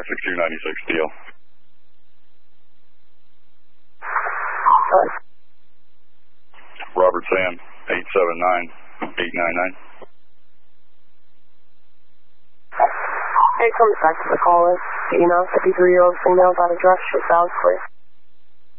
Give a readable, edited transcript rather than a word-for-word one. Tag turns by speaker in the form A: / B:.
A: 6296 deal. Robert Sam, 879-899.
B: It comes back to the caller. 53-year-old female, that address, she's out, please.